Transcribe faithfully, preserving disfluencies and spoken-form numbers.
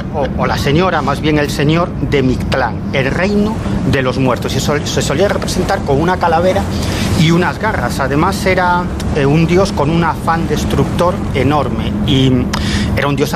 o, o la señora, más bien el señor de Mictlán, el reino de los muertos. Y sol, se solía representar con una calavera y unas garras. Además era eh, un dios con un afán destructor enorme y era un dios